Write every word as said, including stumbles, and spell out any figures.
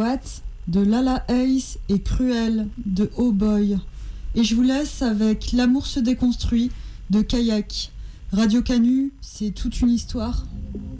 Rat de Lala Ace et Cruel de Oh Boy. Et je vous laisse avec L'amour se déconstruit de Kayak. Radio Canu, c'est toute une histoire.